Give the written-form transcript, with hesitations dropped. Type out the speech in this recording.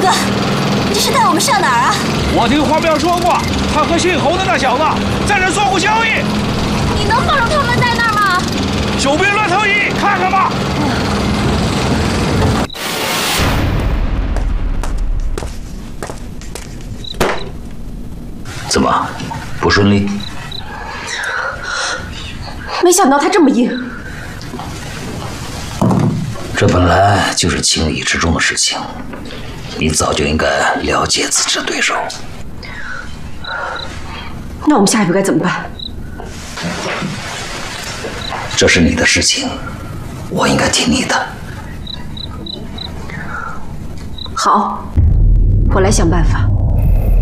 哥，你这是带我们上哪儿啊？ 我听黄彪说过，他和姓侯的那小子在这做过交易。 你能保证他们在那儿吗？ 久别乱投医，看看吧。 怎么，不顺利？ 没想到他这么硬。 这本来就是情理之中的事情，你早就应该了解自己的对手。 那我们下一步该怎么办？ 这是你的事情，我应该听你的。 好，我来想办法。